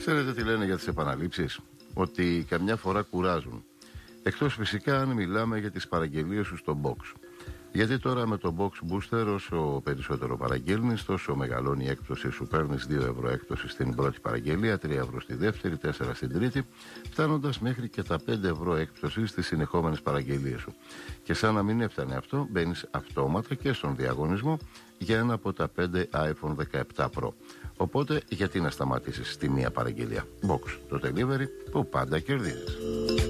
Ξέρετε τι λένε για τις επαναλήψεις? Ότι καμιά φορά κουράζουν. Εκτός φυσικά αν μιλάμε για τις παραγγελίες σου στο box. Γιατί τώρα με το box booster όσο περισσότερο παραγγέλνεις, τόσο μεγαλώνει η έκπτωση. Σου παίρνεις 2 ευρώ έκπτωση στην πρώτη παραγγελία, 3 ευρώ στη δεύτερη, 4 στην τρίτη, φτάνοντας μέχρι και τα 5 ευρώ έκπτωση στις συνεχόμενες παραγγελίες σου. Και σαν να μην έφτανε αυτό, μπαίνεις αυτόματα και στον διαγωνισμό για ένα από τα 5 iPhone 17 Pro. Οπότε γιατί να σταματήσεις στη μία παραγγελία? Box, το delivery που πάντα κερδίζεις.